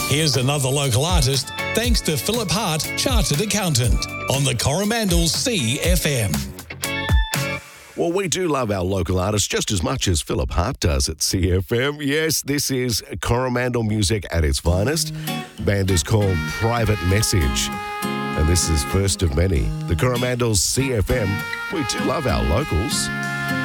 Here's another local artist, thanks to Philip Hart, Chartered Accountant, on the Coromandel CFM. Well, we do love our local artists just as much as Philip Hart does at CFM. Yes, this is Coromandel music at its finest. The band is called Private Message, and this is first of many. The Coromandel's CFM. We do love our locals.